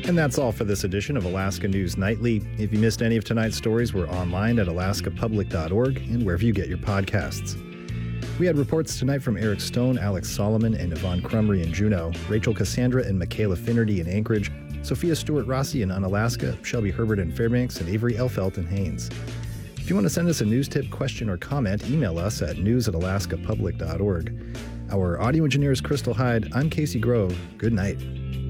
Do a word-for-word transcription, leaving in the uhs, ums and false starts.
And that's all for this edition of Alaska News Nightly. If you missed any of tonight's stories, we're online at alaska public dot org and wherever you get your podcasts. We had reports tonight from Eric Stone, Alex Solomon, and Yvonne Crumry in Juneau, Rachel Cassandra and Michaela Finnerty in Anchorage, Sophia Stewart-Rossi in Unalaska, Shelby Herbert in Fairbanks, and Avery Elfelt in Haines. If you want to send us a news tip, question, or comment, email us at news at alaska public dot org. Our audio engineer is Crystal Hyde. I'm Casey Grove. Good night.